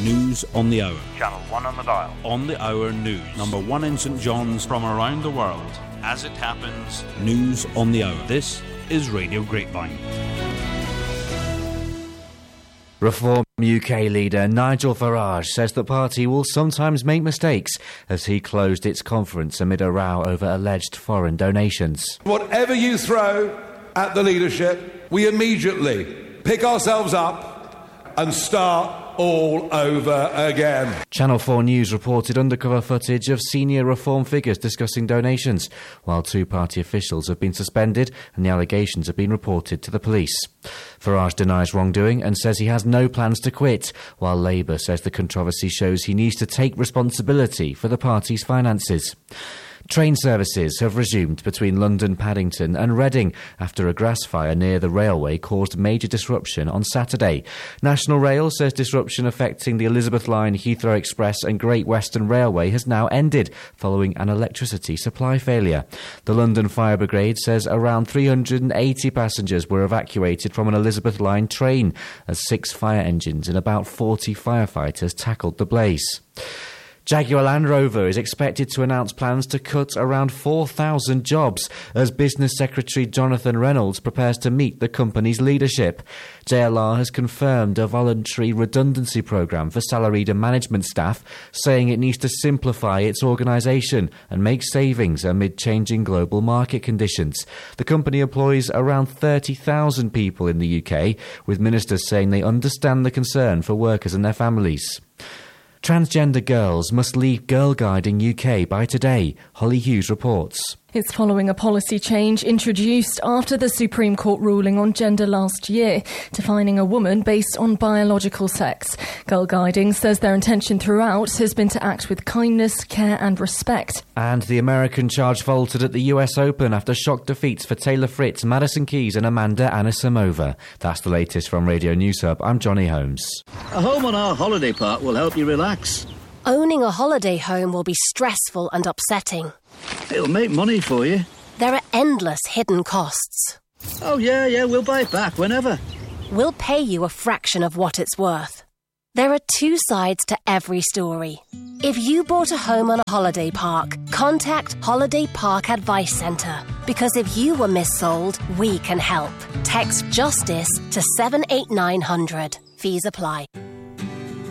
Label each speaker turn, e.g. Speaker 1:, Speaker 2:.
Speaker 1: News on the hour.
Speaker 2: Channel 1 on the dial.
Speaker 1: On the hour news. Number 1 in St John's.
Speaker 3: From around the world.
Speaker 1: As it happens. News on the hour. This is Radio Grapevine.
Speaker 4: Reform UK leader Nigel Farage says the party will sometimes make mistakes as he closed its conference amid a row over alleged foreign donations.
Speaker 5: Whatever you throw at the leadership, we immediately pick ourselves up and start all over again.
Speaker 4: Channel 4 News reported undercover footage of senior Reform figures discussing donations, while two party officials have been suspended and the allegations have been reported to the police. Farage denies wrongdoing and says he has no plans to quit, while Labour says the controversy shows he needs to take responsibility for the party's finances. Train services have resumed between London, Paddington and Reading after a grass fire near the railway caused major disruption on Saturday. National Rail says disruption affecting the Elizabeth Line, Heathrow Express and Great Western Railway has now ended following an electricity supply failure. The London Fire Brigade says around 380 passengers were evacuated from an Elizabeth Line train as 6 fire engines and about 40 firefighters tackled the blaze. Jaguar Land Rover is expected to announce plans to cut around 4,000 jobs as Business Secretary Jonathan Reynolds prepares to meet the company's leadership. JLR has confirmed a voluntary redundancy programme for salaried and management staff, saying it needs to simplify its organisation and make savings amid changing global market conditions. The company employs around 30,000 people in the UK, with ministers saying they understand the concern for workers and their families. Transgender girls must leave Girl Guiding UK by today, Holly Hughes reports.
Speaker 6: It's following a policy change introduced after the Supreme Court ruling on gender last year, defining a woman based on biological sex. Girl Guiding says their intention throughout has been to act with kindness, care and respect.
Speaker 4: And the American charge faltered at the US Open after shock defeats for Taylor Fritz, Madison Keys and Amanda Anisimova. That's the latest from Radio News Hub. I'm Johnny Holmes.
Speaker 7: A home on our holiday park will help you relax.
Speaker 8: Owning a holiday home will be stressful and upsetting.
Speaker 7: It'll make money for you.
Speaker 8: There are endless hidden costs.
Speaker 7: Oh, yeah, we'll buy it back whenever.
Speaker 8: We'll pay you a fraction of what it's worth. There are two sides to every story. If you bought a home on a holiday park, contact Holiday Park Advice Centre. Because if you were missold, we can help. Text JUSTICE to 78900. Fees apply.